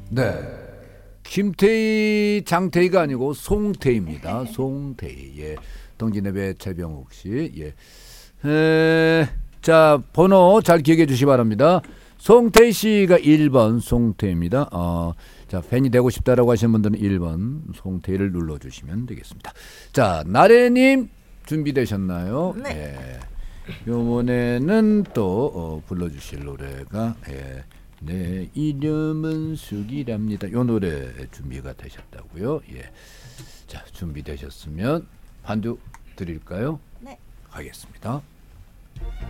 네. 김태희, 장태희가 아니고 송태희입니다. 송태희. 예. 동진앱의 최병욱 씨. 예. 자, 번호 잘 기억해 주시기 바랍니다. 송태희 씨가 1번 송태희입니다. 자, 팬이 되고 싶다라고 하시는 분들은 1번 송태희를 눌러주시면 되겠습니다. 자, 나래님 준비되셨나요? 네. 예. 이번에는 또 불러주실 노래가 내 이름은 숙이랍니다. 이 노래 준비가 되셨다고요? 예. 자, 준비되셨으면 반주 드릴까요? 네. 하겠습니다.